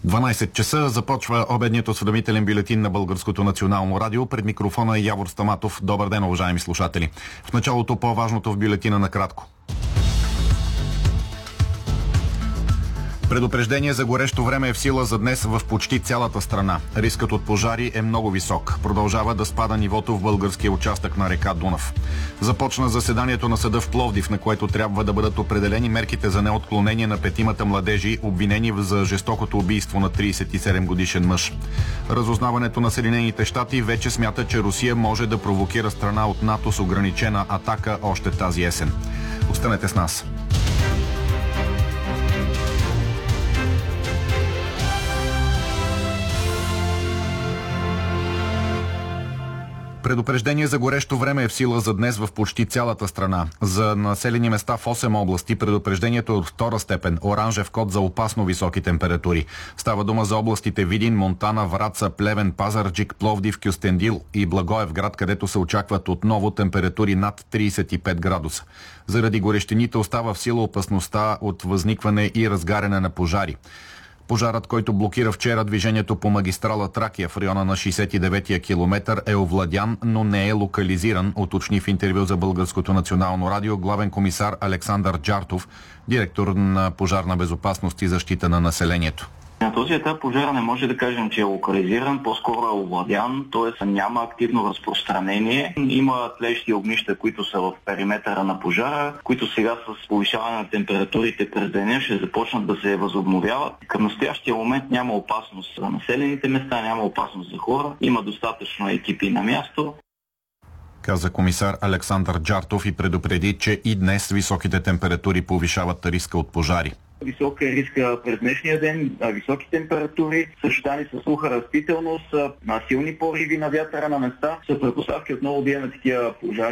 12 часа започва обедният осведомителен бюлетин на Българското национално радио. Пред микрофона е Явор Стаматов. Добър ден, уважаеми слушатели. В началото по-важното в бюлетина накратко. Предупреждение за горещо време е в сила за днес в почти цялата страна. Рискът от пожари е много висок. Продължава да спада нивото в българския участък на река Дунав. Започна заседанието на съда в Пловдив, на което трябва да бъдат определени мерките за неотклонение на петимата младежи, обвинени за жестокото убийство на 37 годишен мъж. Разузнаването на Съединените щати вече смята, че Русия може да провокира страна от НАТО с ограничена атака още тази есен. Останете с нас. Предупреждение за горещо време е в сила за днес в почти цялата страна. За населени места в 8 области предупреждението е от втора степен. Оранжев код за опасно високи температури. Става дума за областите Видин, Монтана, Враца, Плевен, Пазарджик, Пловдив, Кюстендил и Благоевград, където се очакват отново температури над 35 градуса. Заради горещините остава в сила опасността от възникване и разгаряне на пожари. Пожарът, който блокира вчера движението по магистрала Тракия в района на 69-я километър, е овладян, но не е локализиран, уточни в интервю за Българското национално радио главен комисар Александър Джартов, директор на Пожарна безопасност и защита на населението. На този етап пожара не може да кажем, че е локализиран, по-скоро е овладян, т.е. няма активно разпространение. Има тлеещи огнища, които са в периметъра на пожара, които сега с повишаване на температурите през деня ще започнат да се възобновяват. Към настоящия момент няма опасност за населените места, няма опасност за хора, има достатъчно екипи на място. Каза комисар Александър Джартов и предупреди, че и днес високите температури повишават риска от пожари. Висок е риска през днешния ден, високи температури, съчетани с суха растителност, силни пориви на вятъра на места, са предпоставки отново да имаме такива пожари.